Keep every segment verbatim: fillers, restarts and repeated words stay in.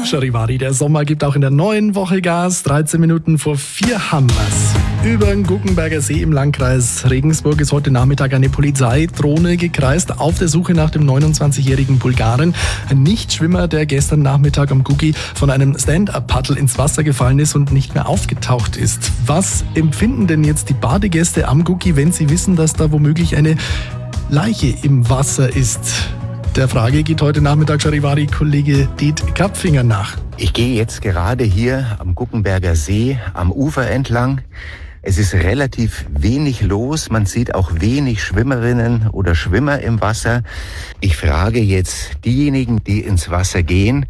Charivari, der Sommer gibt auch in der neuen Woche Gas. dreizehn Minuten vor vier haben wir's. Über den Guggenberger See im Landkreis Regensburg ist heute Nachmittag eine Polizeidrohne gekreist auf der Suche nach dem neunundzwanzigjährigen Bulgaren. Ein Nichtschwimmer, der gestern Nachmittag am Guggi von einem Stand-Up-Paddle ins Wasser gefallen ist und nicht mehr aufgetaucht ist. Was empfinden denn jetzt die Badegäste am Guggi, wenn sie wissen, dass da womöglich eine Leiche im Wasser ist? Der Frage geht heute Nachmittag Charivari-Kollege Det Kapfinger nach. Ich gehe jetzt gerade hier am Guggenberger See am Ufer entlang. Es ist relativ wenig los. Man sieht auch wenig Schwimmerinnen oder Schwimmer im Wasser. Ich frage jetzt diejenigen, die ins Wasser gehen,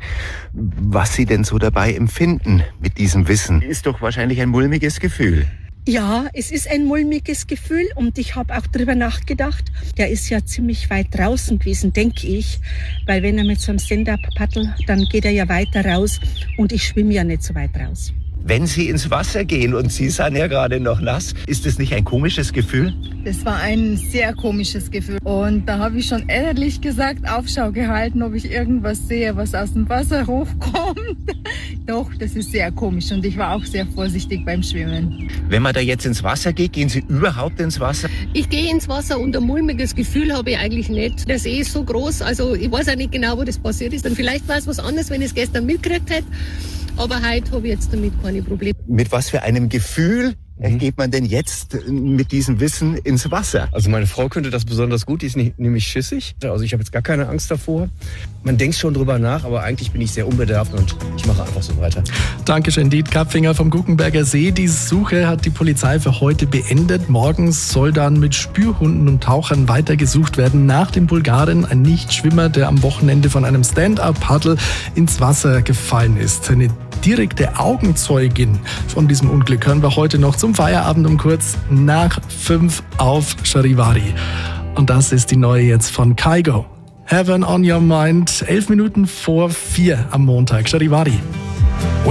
was sie denn so dabei empfinden mit diesem Wissen. Ist doch wahrscheinlich ein mulmiges Gefühl. Ja, es ist ein mulmiges Gefühl und ich habe auch drüber nachgedacht. Der ist ja ziemlich weit draußen gewesen, denke ich. Weil wenn er mit so einem Stand-Up-Paddle, dann geht er ja weiter raus und ich schwimme ja nicht so weit raus. Wenn Sie ins Wasser gehen und Sie sind ja gerade noch nass, ist das nicht ein komisches Gefühl? Das war ein sehr komisches Gefühl. Und da habe ich schon ehrlich gesagt Aufschau gehalten, ob ich irgendwas sehe, was aus dem Wasser hochkommt. Doch, das ist sehr komisch und ich war auch sehr vorsichtig beim Schwimmen. Wenn man da jetzt ins Wasser geht, gehen Sie überhaupt ins Wasser? Ich gehe ins Wasser und ein mulmiges Gefühl habe ich eigentlich nicht. Der See ist so groß, also ich weiß auch nicht genau, wo das passiert ist. Und vielleicht war es was anderes, wenn ich es gestern mitgekriegt hätte. Aber heute habe ich jetzt damit keine Probleme. Mit was für einem Gefühl mhm. geht man denn jetzt mit diesem Wissen ins Wasser? Also meine Frau könnte das besonders gut, die ist nicht, nämlich schissig. Also ich habe jetzt gar keine Angst davor. Man denkt schon drüber nach, aber eigentlich bin ich sehr unbedarft und ich mache einfach so weiter. Dankeschön, Det Kapfinger vom Guggenberger See. Die Suche hat die Polizei für heute beendet. Morgens soll dann mit Spürhunden und Tauchern weitergesucht werden nach dem Bulgaren, ein Nichtschwimmer, der am Wochenende von einem Stand-Up-Paddle ins Wasser gefallen ist. Eine direkte Augenzeugin von diesem Unglück hören wir heute noch zum Feierabend um kurz nach fünf auf Charivari. Und das ist die neue jetzt von Kygo. Heaven on Your Mind, elf Minuten vor vier am Montag. Charivari.